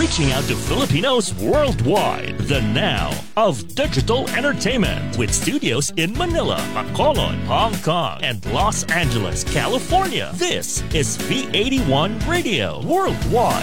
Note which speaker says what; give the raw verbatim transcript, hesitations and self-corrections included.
Speaker 1: reaching out to Filipinos worldwide. The now of digital entertainment with studios in Manila, Bacolod, Hong Kong, and Los Angeles, California. This is V eighty-one Radio Worldwide.